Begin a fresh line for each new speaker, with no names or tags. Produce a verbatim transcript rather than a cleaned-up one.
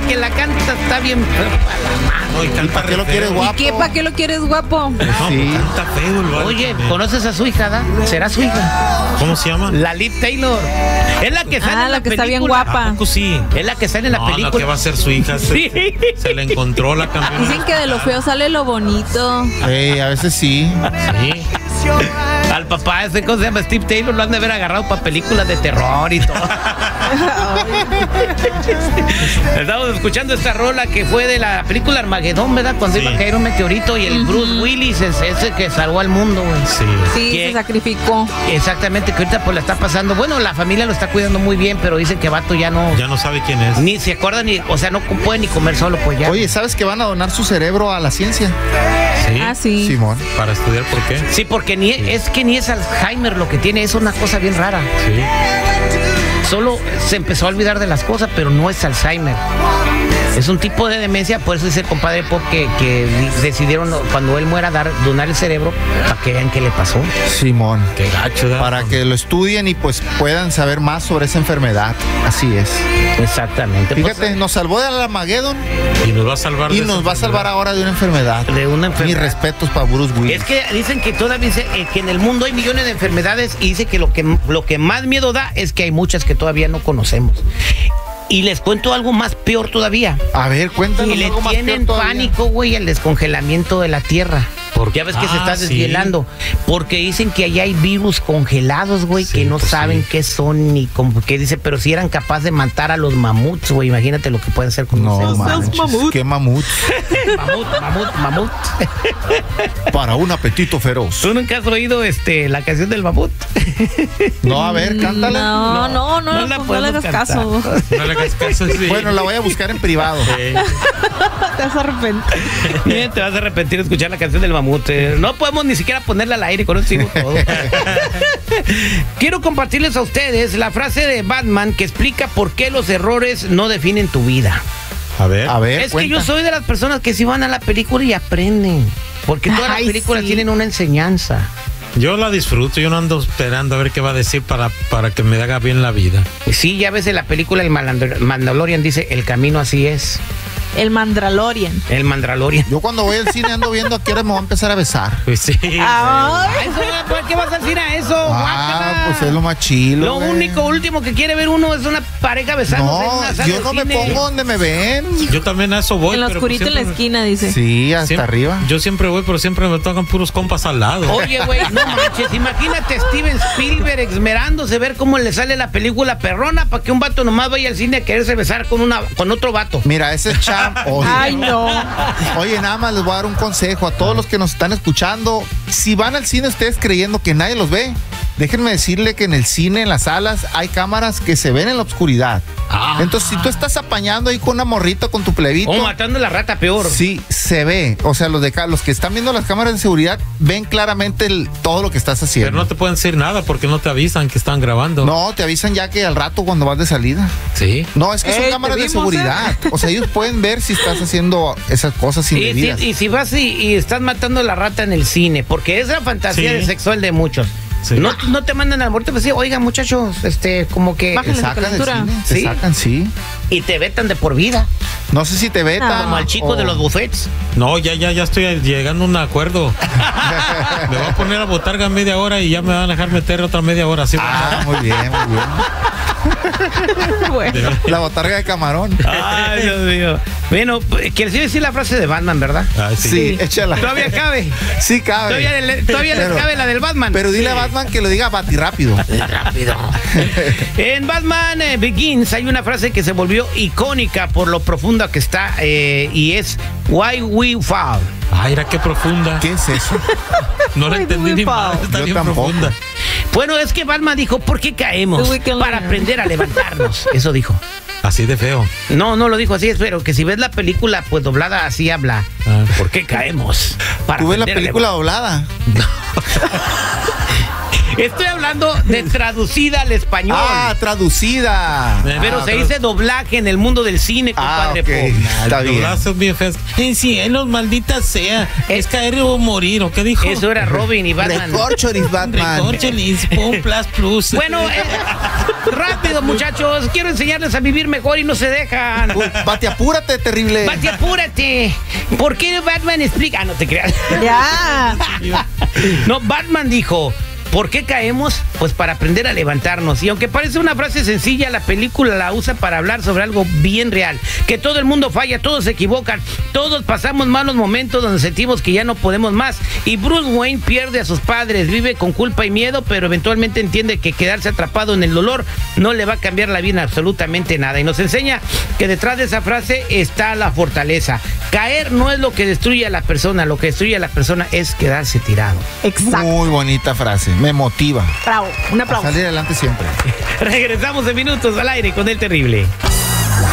que la canta está bien
No, y canta
¿Para qué lo
re
quieres
feo.
guapo?
¿Y qué? ¿Para qué lo quieres guapo?
No,
Sí.
canta feo el vato
Oye,
también.
¿conoces a su hija, da? ¿Será su hija?
¿Cómo se llama?
La Liv Taylor. Es la que sale
Ah,
en
la
la
que está bien
película.
guapa.
¿A poco sí?
Es la que sale en la
No,
película.
no, que va a ser su hija. Se,
Sí.
se le encontró la campeona.
Dicen que de lo feo sale lo bonito.
Ey, a veces sí.
Sí.
Al papá ese, ¿cómo se llama? Steve Taylor, lo han de haber agarrado para películas de terror y todo. Estamos escuchando esta rola que fue de la película Armagedón, ¿verdad? Cuando
Sí.
iba a caer un meteorito y el Bruce Willis es ese que salvó al mundo, güey.
Sí.
Sí,
¿Qué?
se sacrificó.
Exactamente, que ahorita pues la está pasando. Bueno, la familia lo está cuidando muy bien, pero dicen que vato ya no...
Ya no sabe quién es.
Ni se acuerda, ni, o sea, no puede ni comer solo, pues ya.
Oye, ¿sabes que van a donar su cerebro a la ciencia?
Sí.
Ah, sí.
Simón.
Para estudiar por qué.
Sí, porque ni es que ni es Alzheimer lo que tiene, es una cosa bien rara.
Sí.
Solo se empezó a olvidar de las cosas, pero no es Alzheimer. Es un tipo de demencia, por eso dice el compadre Pop que, que decidieron cuando él muera dar, donar el cerebro para que vean qué le pasó.
Simón.
Qué gacho, ¿verdad?
Para que lo estudien y pues puedan saber más sobre esa enfermedad. Así es.
Exactamente.
Fíjate, nos salvó del Armagedón
Y nos va a salvar.
y
de
nos
esa
va a salvar
enfermedad.
ahora de una enfermedad.
De una
Mis
enfermedad.
respetos para Bruce Willis.
Es que dicen que todavía dice, eh, que en el mundo hay millones de enfermedades y dice que lo que lo que más miedo da es que hay muchas que todavía no conocemos. Y les cuento algo más peor todavía.
A ver, cuéntanos
Y le
algo más peor
tienen
todavía.
pánico, güey, al descongelamiento de la Tierra.
Porque
Ya ves que se
ah,
está
sí.
deshielando. Porque dicen que allá hay virus congelados, güey,
Sí,
que no
pues
saben
sí.
qué son ni como que dice, pero si eran capaces de matar a los mamuts, güey, imagínate lo que pueden hacer con
No
los
manches,
mamut.
qué mamut.
mamut, mamut, mamut.
Para un apetito feroz.
¿Tú nunca has oído este la canción del mamut?
No, a ver, cántala.
No, no, no,
no
no,
la
no le
podemos
hagas
cantar.
caso.
No le hagas caso, sí.
Bueno, la voy a buscar en privado.
Sí.
Te vas a arrepentir.
Bien, te vas a arrepentir de escuchar la canción del mamut. eh. No podemos ni siquiera ponerla al aire, con eso digo todo. Quiero compartirles a ustedes la frase de Batman que explica por qué los errores no definen tu vida.
A ver.
A ver,
Es
cuenta.
que yo soy de las personas que si van a la película y aprenden. Porque todas las
Ay,
películas
sí.
tienen una enseñanza.
Yo la disfruto, yo no ando esperando a ver qué va a decir para, para que me haga bien la vida.
Y sí, ya ves en la película el Mandal- Mandalorian dice, el camino así es.
El Mandalorian.
El Mandalorian.
Yo cuando voy al cine ando viendo a qué hora me voy a empezar a besar.
Pues sí.
Ay,
Ay, ¿por qué vas a decir a eso?
Ah,
Guácala.
pues es lo más chilo.
Lo
güey.
único último que quiere ver uno es una pareja besándose en
No,
una sala
yo
de
no me
cine.
pongo donde me ven.
Yo también a eso voy.
en lo
pero
oscurito
pues
en la
siempre-
esquina, dice.
Sí, hasta
siempre-
arriba.
Yo siempre voy, pero siempre me tocan puros compas al lado.
Oye, güey, no manches, imagínate Steven Spielberg esmerándose ver cómo le sale la película perrona para que un vato nomás vaya al cine a quererse besar con una con otro vato.
Mira, ese es Cham. Oye,
Ay, no.
Oye, nada más les voy a dar un consejo a todos los que nos están escuchando. Si van al cine ustedes creyendo que nadie los ve, déjenme decirle que en el cine, en las salas, hay cámaras que se ven en la oscuridad.
Ah.
Entonces, si tú estás apañando ahí con una morrita, con tu plebito,
O matando la rata peor.
sí, se ve. O sea, los de acá, los que están viendo las cámaras de seguridad, ven claramente el- todo lo que estás haciendo.
Pero no te pueden decir nada porque no te avisan que están grabando.
No, te avisan ya que al rato cuando vas de salida.
Sí.
No, es que son
Ey, te
cámaras de
vimos,
seguridad. O sea, ellos pueden ver si estás haciendo esas cosas
Y si,
indebidas.
y si vas y, y estás matando la rata en el cine, porque es la fantasía
Sí.
de sexual de muchos.
Sí.
No, no te mandan al muerto, pues sí, oigan muchachos, este, como que...
Te
Bájale la
sacan del
calentura.
cine, te
Sí.
sacan, sí.
Y te vetan de por vida,
No sé si te vetan.
como al chico
o-
de los buffets.
No, ya, ya, ya estoy llegando a un acuerdo. Me voy a poner a botarga media hora y ya me van a dejar meter otra media hora. Así
Ah, muy bien, muy bien.
Bueno.
La botarga de camarón.
Ay, Dios mío. Bueno, quieres decir la frase de Batman, ¿verdad?
Ah, sí.
Sí, échala.
Todavía cabe.
Sí cabe.
Todavía, le- todavía les
Pero-
cabe la del Batman.
Pero dile a Batman que lo diga bati rápido.
Rápido. En Batman eh, Begins hay una frase que se volvió icónica por lo profunda que está eh, y es Why We Fall.
Ay, era qué profunda.
¿Qué es eso?
No la
Ay,
entendí
muy
ni mal.
pao.
Está
Yo
bien
tampoco.
profunda.
Bueno, es que Batman dijo, ¿por qué caemos?
The Weeknd
Para
Learn.
aprender a levantarnos. Eso dijo.
Así de feo.
No, no lo dijo así, pero que si ves la película, pues doblada así habla.
Ah.
¿Por qué caemos? Para
¿Tú ves la
aprender a
película doblada?
Estoy hablando de traducida al español.
Ah, traducida.
Pero
ah,
se
tra-
dice doblaje en el mundo del cine,
Ah,
compadre.
ok.
Pop.
Está bien.
Doblajes bien feos. En cielos, maldita sea. Es caer o morir, ¿o qué dijo?
Eso era Robin y Batman.
Recorcholis, Batman.
Recorcholis, pum, plus, plus.
Bueno, eh, rápido, muchachos. Quiero enseñarles a vivir mejor y no se dejan.
Uy, Bate, apúrate, terrible.
Bati, apúrate. ¿Por qué Batman explica? Ah, no te creas.
Ya.
No, Batman dijo, ¿por qué caemos? Pues para aprender a levantarnos. Y aunque parece una frase sencilla, la película la usa para hablar sobre algo bien real. Que todo el mundo falla, todos se equivocan, todos pasamos malos momentos donde sentimos que ya no podemos más. Y Bruce Wayne pierde a sus padres, vive con culpa y miedo, pero eventualmente entiende que quedarse atrapado en el dolor no le va a cambiar la vida absolutamente nada. Y nos enseña que detrás de esa frase está la fortaleza. Caer no es lo que destruye a la persona, lo que destruye a la persona es quedarse tirado.
Exacto.
Muy bonita frase. Me motiva.
Bravo. Un
A
aplauso.
salir adelante siempre.
Regresamos en minutos al aire con El Terrible.